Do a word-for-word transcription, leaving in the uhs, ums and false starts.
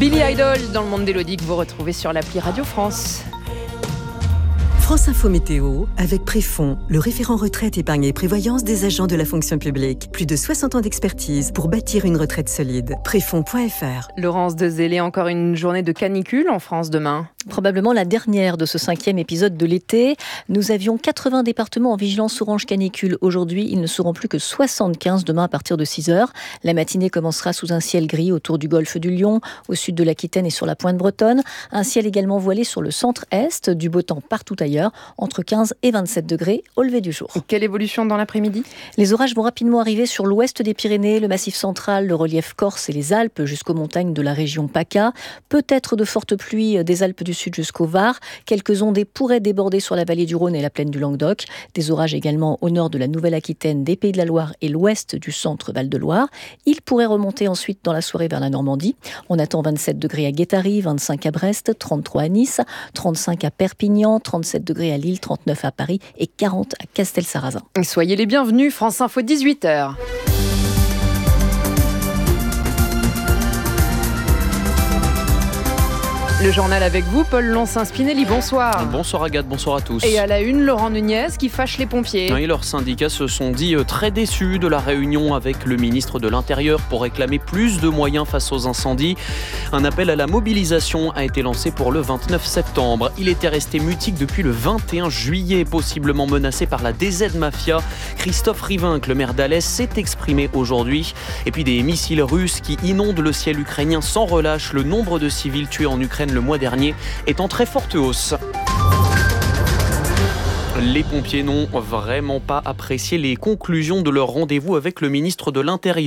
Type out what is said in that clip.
Billy Idol dans le monde d'Élodie que vous retrouvez sur l'appli Radio France. France Info Météo avec Préfond, le référent retraite, épargne et prévoyance des agents de la fonction publique. Plus de soixante ans d'expertise pour bâtir une retraite solide. Préfond point f r. Laurence de Zélé, encore une journée de canicule en France demain. Probablement la dernière de ce cinquième épisode de l'été. Nous avions quatre-vingts départements en vigilance orange canicule. Aujourd'hui, ils ne seront plus que soixante-quinze demain à partir de six heures. La matinée commencera sous un ciel gris autour du golfe du Lion, au sud de l'Aquitaine et sur la pointe bretonne. Un ciel également voilé sur le centre-est, du beau temps partout ailleurs, entre quinze et vingt-sept degrés au lever du jour. Quelle évolution dans l'après-midi ? Les orages vont rapidement arriver sur l'ouest des Pyrénées, le massif central, le relief corse et les Alpes jusqu'aux montagnes de la région PACA. Peut-être de fortes pluies des Alpes du Sud jusqu'au Var. Quelques ondées pourraient déborder sur la vallée du Rhône et la plaine du Languedoc. Des orages également au nord de la Nouvelle-Aquitaine, des Pays de la Loire et l'ouest du centre Val-de-Loire. Ils pourraient remonter ensuite dans la soirée vers la Normandie. On attend vingt-sept degrés à Guétary, vingt-cinq à Brest, trente-trois à Nice, trente-cinq à Perpignan, trente-sept degrés à Lille, trente-neuf à Paris et quarante à Castelsarrasin. Soyez les bienvenus, France Info dix-huit heures. Le journal avec vous, Paul Lonsin-Spinelli, bonsoir. Bonsoir Agathe, bonsoir à tous. Et à la une, Laurent Nunez qui fâche les pompiers. Oui, leurs syndicats se sont dit très déçus de la réunion avec le ministre de l'Intérieur pour réclamer plus de moyens face aux incendies. Un appel à la mobilisation a été lancé pour le vingt-neuf septembre. Il était resté mutique depuis le vingt et un juillet, possiblement menacé par la D Z Mafia. Christophe Rivinc, le maire d'Alès, s'est exprimé aujourd'hui. Et puis des missiles russes qui inondent le ciel ukrainien sans relâche. Le nombre de civils tués en Ukraine le mois dernier est en très forte hausse. Les pompiers n'ont vraiment pas apprécié les conclusions de leur rendez-vous avec le ministre de l'Intérieur.